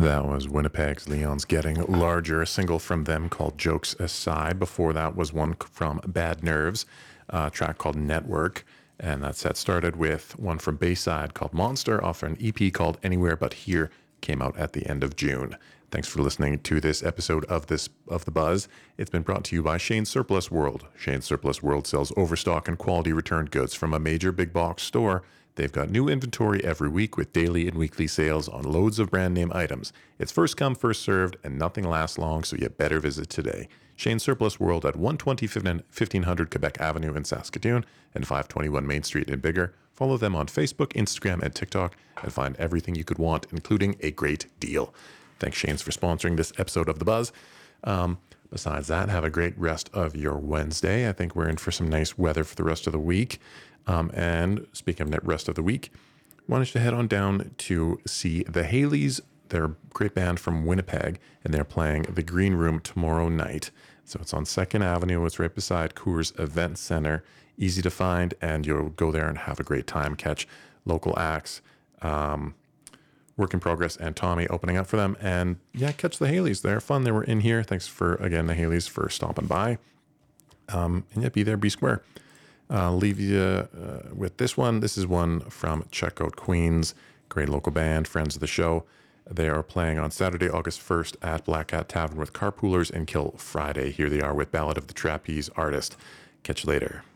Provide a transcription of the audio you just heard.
That was Winnipeg's Leon's Getting Larger, a single from them called Jokes Aside. Before that was one from Bad Nerves, a track called Network. And that set started with one from Bayside called Monster, off an EP called Anywhere But Here, came out at the end of June. Thanks for listening to this episode of The Buzz. It's been brought to you by Shane's Surplus World. Shane's Surplus World sells overstock and quality returned goods from a major big box store. They've got new inventory every week with daily and weekly sales on loads of brand name items. It's first come, first served, and nothing lasts long, so you better visit today. Shane's Surplus World at 120 1500 Quebec Avenue in Saskatoon and 521 Main Street in Biggar. Follow them on Facebook, Instagram, and TikTok and find everything you could want, including a great deal. Thanks, Shane's, for sponsoring this episode of The Buzz. Besides that, have a great rest of your Wednesday. I think we're in for some nice weather for the rest of the week. And speaking of rest of the week, why don't you head on down to see the Haleys. They're a great band from Winnipeg, and they're playing the Green Room tomorrow night. So it's on 2nd Avenue. It's right beside Coors Event Center. Easy to find, and you'll go there and have a great time. Catch local acts, Work in Progress, and Tommy opening up for them. And yeah, catch the Haleys. They're fun. They were in here. Thanks for, again, the Haleys for stopping by. And yeah, be there, be square. Leave you with this one. This is one from Check Out Queens, great local band, friends of the show. They are playing on Saturday, August 1st at Black Cat Tavern with Carpoolers and Kill Friday. Here they are with Ballad of the Trapeze Artist. Catch you later.